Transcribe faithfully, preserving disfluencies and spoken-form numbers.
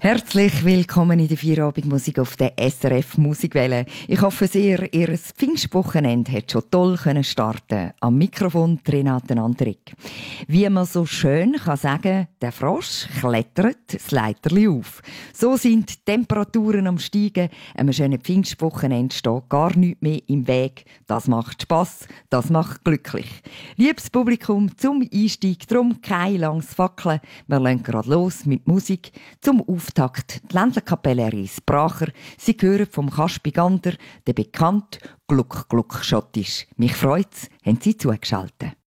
Herzlich willkommen in der Feierabendmusik auf der S R F Musikwelle. Ich hoffe sehr, Ihr Pfingstwochenende hat schon toll können starten. Am Mikrofon Renate Andrik. Wie man so schön kann sagen, der Frosch klettert das Leiterli auf. So sind die Temperaturen am Steigen. Einem schönen Pfingstwochenende steht gar nichts mehr im Weg. Das macht Spass, das macht glücklich. Liebes Publikum, zum Einstieg drum kein langes Fackeln. Wir legen gerade los mit Musik zum Auftakt. Die Ländlerkapelle Ries Bracher. Sie hören vom Kaspi Gander, der bekannt Gluck Gluck Schottisch. Mich freut's, haben Sie zugeschaltet.